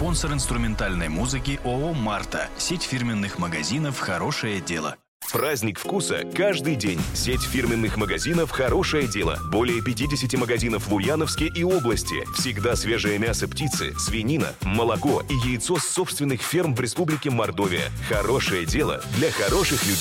Спонсор инструментальной музыки ООО «Марта». Сеть фирменных магазинов «Хорошее дело». Праздник вкуса каждый день. Сеть фирменных магазинов «Хорошее дело». Более 50 магазинов в Ульяновске и области. Всегда свежее мясо птицы, свинина, молоко и яйцо с собственных ферм в Республике Мордовия. «Хорошее дело» для хороших людей.